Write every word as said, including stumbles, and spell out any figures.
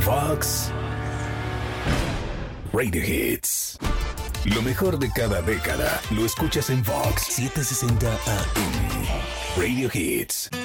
Vox Radio Hits. Lo mejor de cada década lo escuchas en Vox setecientos sesenta A M. Radio Hits.